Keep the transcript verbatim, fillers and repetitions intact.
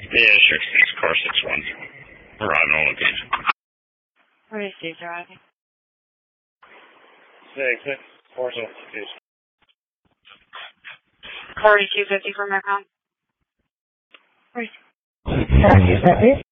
Yeah, sure. It's car six one. Arriving on location. Where is Steve arriving? Six six four six location. forty-two fifty from Macron. Sorry, is that it?